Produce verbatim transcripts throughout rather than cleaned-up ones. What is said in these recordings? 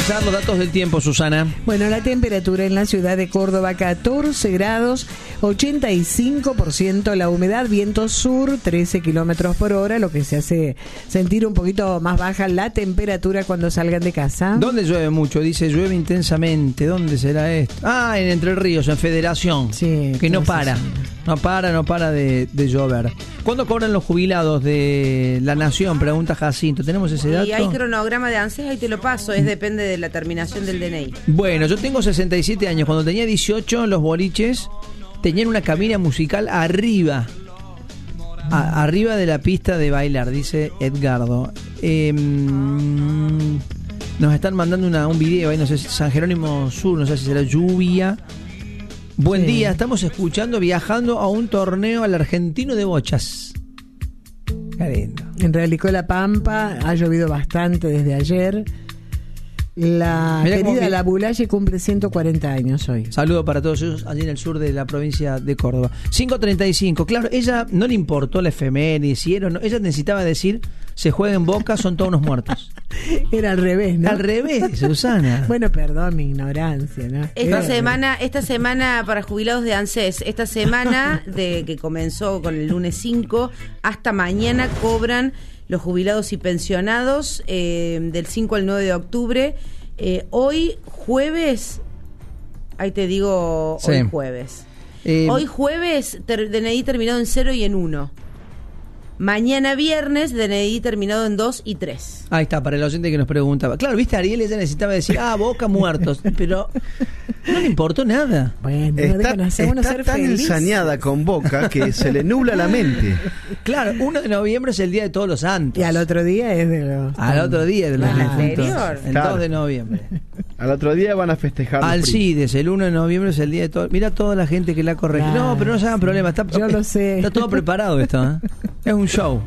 actualizar los datos del tiempo, Susana. Bueno, la temperatura en la ciudad de Córdoba, catorce grados, ochenta y cinco por ciento la humedad, viento sur, trece kilómetros por hora, lo que se hace sentir un poquito más baja la temperatura cuando salgan de casa. ¿Dónde llueve mucho? Dice, llueve intensamente. ¿Dónde será esto? Ah, en Entre Ríos, en Federación. Sí. Que no para. Sí. No para, no para de, de llover. ¿Cuándo cobran los jubilados de La Nación? Pregunta Jacinto. ¿Tenemos ese dato? Y hay cronograma de ANSES, ahí te lo paso. Es depende de la terminación del D N I. Bueno, yo tengo sesenta y siete años. Cuando tenía dieciocho, los boliches tenían una cabina musical arriba. A, arriba de la pista de bailar, dice Edgardo. Eh, nos están mandando una, un video ahí, no sé si San Jerónimo Sur, no sé si será lluvia. Buen sí. día, estamos escuchando, viajando a un torneo al argentino de bochas. Qué lindo. En Realicó La Pampa ha llovido bastante desde ayer. La Mirá querida La Bulaye cumple ciento cuarenta años hoy. Saludo para todos ellos allí en el sur de la provincia de Córdoba. cinco treinta y cinco, claro, ella no le importó la efeméride, hicieron, no, ella necesitaba decir, se juega en Boca, son todos unos muertos. Era al revés, ¿no? Al revés, Susana. Bueno, perdón mi ignorancia, ¿no? Esta Era semana, esta semana para jubilados de ANSES, esta semana de que comenzó con el lunes cinco hasta mañana cobran los jubilados y pensionados eh, del cinco al nueve de octubre. Eh, hoy jueves, ahí te digo, sí. hoy jueves. Eh, hoy jueves, ter, D N I terminado en cero y en uno. Mañana viernes, D N I terminado en dos y tres. Ahí está, para el oyente que nos preguntaba. Claro, viste, Ariel ella necesitaba decir, ah, Boca muertos, pero no le importó nada. Bueno, está no está ser tan feliz. ensañada con Boca que se le nubla la mente. Claro, uno de noviembre es el Día de Todos los Santos. Y al otro día es de los... Al otro día de los Ah, difuntos. anterior. El Claro. dos de noviembre. Al otro día van a festejar. los Alcides, el uno de noviembre es el Día de Todos. Mira toda la gente que la corrige. Claro, No, pero no se hagan sí. problema. Está, Yo lo sé. Está todo preparado esto, ¿eh? Es un show.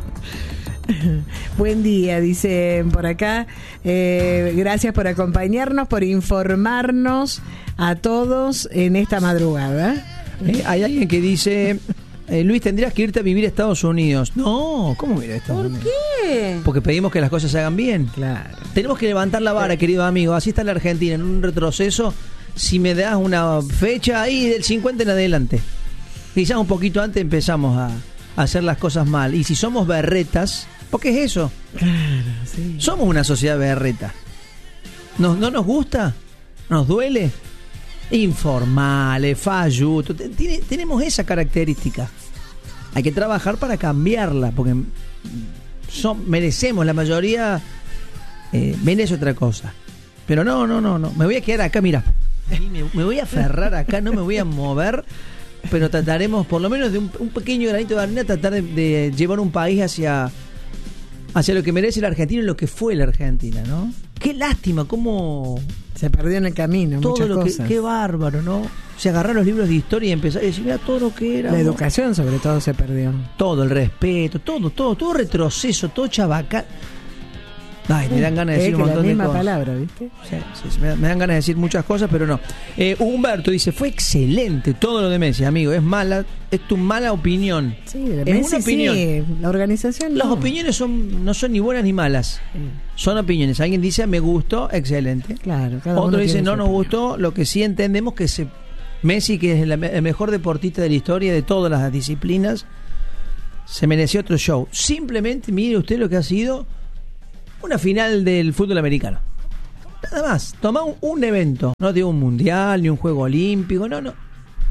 Buen día, dice por acá. Eh, gracias por acompañarnos, por informarnos a todos en esta madrugada. Eh, hay alguien que dice, eh, Luis, tendrías que irte a vivir a Estados Unidos. No, ¿cómo ir a Estados ¿Por Unidos? qué? Porque pedimos que las cosas se hagan bien. Claro. Tenemos que levantar la vara, querido amigo. Así está la Argentina, en un retroceso. Si me das una fecha ahí del cincuenta en adelante, quizás un poquito antes empezamos a, a hacer las cosas mal. Y si somos berretas, ¿por qué es eso? Claro, sí. Somos una sociedad berreta. ¿Nos, ¿No nos gusta? ¿Nos duele? Informales, falluto. Tiene, tenemos esa característica. Hay que trabajar para cambiarla, porque son, merecemos, la mayoría eh, merece otra cosa. Pero no, no, no, no. Me voy a quedar acá, mira. Me, me voy a aferrar acá, no me voy a mover. Pero trataremos, por lo menos de un, un pequeño granito de arena, tratar de, de llevar un país hacia... hacia lo que merece la Argentina y lo que fue la Argentina, ¿no? Qué lástima, cómo... Se perdió en el camino todo muchas lo que, cosas. qué bárbaro, ¿no? Se agarraron los libros de historia y empezar a decir, mira todo lo que era. La educación sobre todo se perdió. Todo, el respeto, todo, todo, todo retroceso, todo chabacán. Ay, me dan ganas de decir Es un que montón la misma de cosas. palabra, ¿viste? Sí, sí, sí, me, dan, me dan ganas de decir muchas cosas, pero no. Eh, Humberto dice, fue excelente todo lo de Messi, amigo. Es mala, es tu mala opinión. Sí, de Es Messi, una opinión. sí, la organización Las no. opiniones son no son ni buenas ni malas. Son opiniones. Alguien dice, me gustó, excelente. Claro, cada uno Otro dice, tiene no su nos opinión. gustó. Lo que sí entendemos que se Messi, que es el, el mejor deportista de la historia de todas las disciplinas, se mereció otro show. Simplemente mire usted lo que ha sido una final del fútbol americano. Nada más. Toma un, un evento. No digo un mundial, ni un juego olímpico. No, no.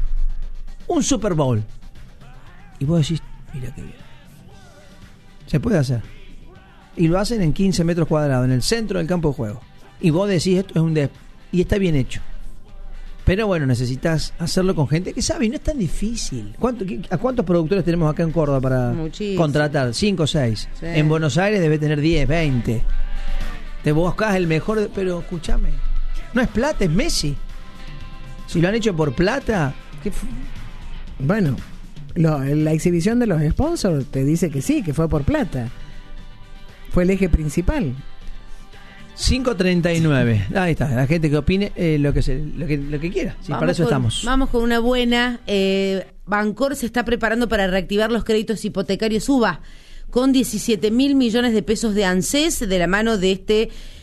Un Super Bowl. Y vos decís, mira qué bien. Se puede hacer. Y lo hacen en quince metros cuadrados, en el centro del campo de juego. Y vos decís, esto es un... De... Y está bien hecho. Pero bueno, necesitas hacerlo con gente que sabe y no es tan difícil. ¿Cuánto, ¿A cuántos productores tenemos acá en Córdoba para Muchísimo. contratar? ¿Cinco o seis? Sí. En Buenos Aires debe tener diez, veinte. Te buscas el mejor... de- Pero escúchame, no es plata, es Messi. Si lo han hecho por plata... ¿qué f- Bueno, lo- la exhibición de los sponsors te dice que sí, que fue por plata. Fue el eje principal. cinco treinta y nueve. Ahí está, la gente que opine eh, lo, que se, lo, que, lo que quiera. Sí, para eso con, estamos. Vamos con una buena. Eh, Bancor se está preparando para reactivar los créditos hipotecarios U B A con diecisiete mil millones de pesos de ANSES de la mano de este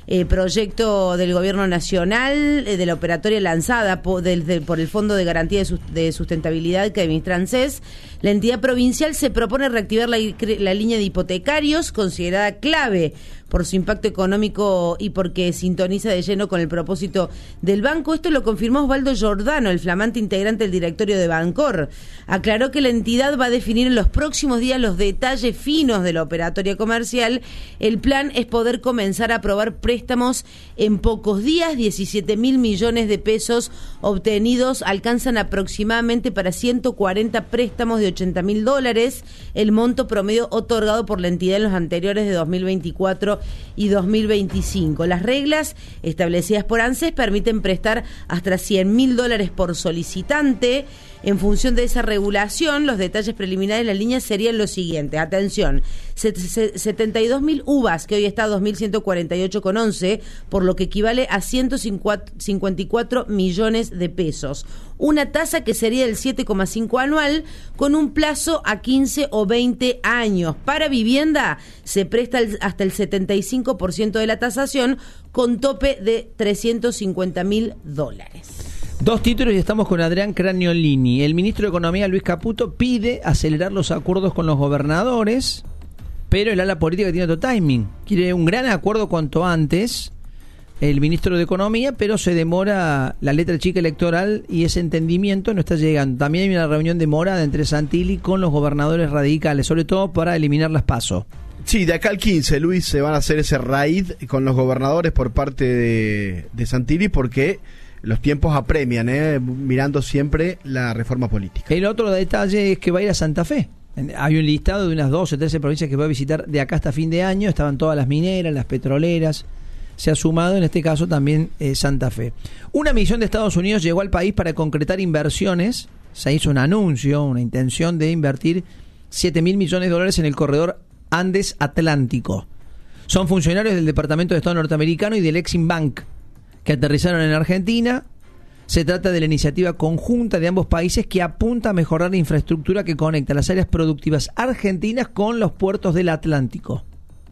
eh, proyecto del Gobierno Nacional, eh, de la operatoria lanzada po, del, de, por el Fondo de Garantía de, Sus, de Sustentabilidad que administra ANSES, la entidad provincial se propone reactivar la, la línea de hipotecarios, considerada clave por su impacto económico y porque sintoniza de lleno con el propósito del banco. Esto lo confirmó Osvaldo Giordano, el flamante integrante del directorio de Bancor. Aclaró que la entidad va a definir en los próximos días los detalles finos de la operatoria comercial. El plan es poder comenzar a aprobar préstamos en pocos días. diecisiete mil millones de pesos obtenidos alcanzan aproximadamente para ciento cuarenta préstamos de ochenta mil dólares, el monto promedio otorgado por la entidad en los anteriores de dos mil veinticuatro y dos mil veinticinco. Las reglas establecidas por ANSES permiten prestar hasta cien mil dólares por solicitante. En función de esa regulación, los detalles preliminares de la línea serían los siguientes. Atención, setenta y dos mil uvas, que hoy está a dos mil ciento cuarenta y ocho coma once, por lo que equivale a ciento cincuenta y cuatro millones de pesos. Una tasa que sería del siete coma cinco anual, con un plazo a quince o veinte años. Para vivienda se presta el, hasta el setenta y cinco por ciento de la tasación, con tope de trescientos cincuenta mil dólares. Dos títulos y estamos con Adrián Craniolini. El ministro de Economía, Luis Caputo, pide acelerar los acuerdos con los gobernadores, pero el ala política tiene otro timing. Quiere un gran acuerdo cuanto antes el ministro de Economía, pero se demora la letra chica electoral y ese entendimiento no está llegando. También hay una reunión demorada entre Santilli con los gobernadores radicales, sobre todo para eliminar las PASO. Sí, de acá al quince, Luis, se van a hacer ese raid con los gobernadores por parte de, de Santilli, porque los tiempos apremian, ¿eh? Mirando siempre la reforma política. El otro detalle es que va a ir a Santa Fe. Hay un listado de unas doce o trece provincias que va a visitar de acá hasta fin de año. Estaban todas las mineras, las petroleras. Se ha sumado en este caso también eh, Santa Fe. Una misión de Estados Unidos llegó al país para concretar inversiones. Se hizo un anuncio, una intención de invertir siete mil millones de dólares en el corredor Andes Atlántico. Son funcionarios del Departamento de Estado norteamericano y del Exim Bank, que aterrizaron en Argentina. Se trata de la iniciativa conjunta de ambos países que apunta a mejorar la infraestructura que conecta las áreas productivas argentinas con los puertos del Atlántico.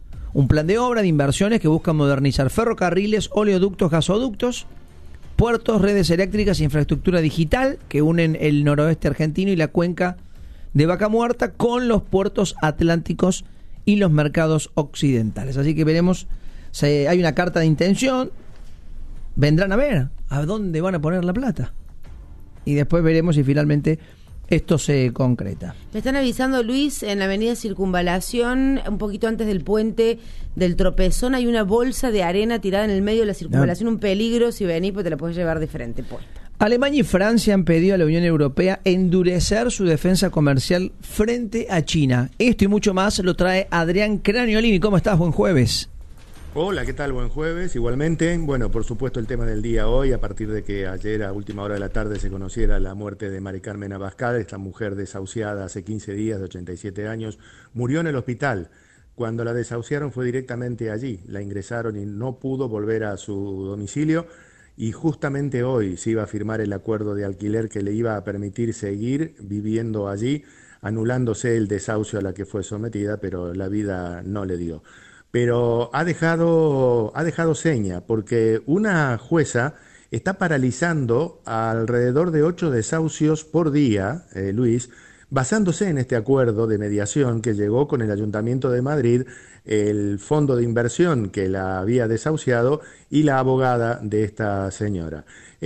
Un plan de obra de inversiones que busca modernizar ferrocarriles, oleoductos, gasoductos, puertos, redes eléctricas e infraestructura digital que unen el noroeste argentino y la cuenca de Vaca Muerta con los puertos atlánticos y los mercados occidentales. Así que veremos, se, hay una carta de intención. Vendrán a ver a dónde van a poner la plata. Y después veremos si finalmente esto se concreta. Me están avisando, Luis, en la avenida Circunvalación, un poquito antes del puente del Tropezón, hay una bolsa de arena tirada en el medio de la circunvalación. No. Un peligro, si venís, pues te la puedes llevar de frente puesta. Alemania y Francia han pedido a la Unión Europea endurecer su defensa comercial frente a China. Esto y mucho más lo trae Adrián Craniolini. ¿Cómo estás? Buen jueves. Hola, ¿qué tal? Buen jueves. Igualmente, bueno, por supuesto el tema del día hoy, a partir de que ayer a última hora de la tarde se conociera la muerte de Mari Carmen Abascal, esta mujer desahuciada hace quince días, de ochenta y siete años, murió en el hospital. Cuando la desahuciaron fue directamente allí, la ingresaron y no pudo volver a su domicilio, y justamente hoy se iba a firmar el acuerdo de alquiler que le iba a permitir seguir viviendo allí, anulándose el desahucio a la que fue sometida, pero la vida no le dio. Pero ha dejado, ha dejado seña, porque una jueza está paralizando alrededor de ocho desahucios por día, eh, Luis, basándose en este acuerdo de mediación que llegó con el Ayuntamiento de Madrid, el fondo de inversión que la había desahuciado y la abogada de esta señora.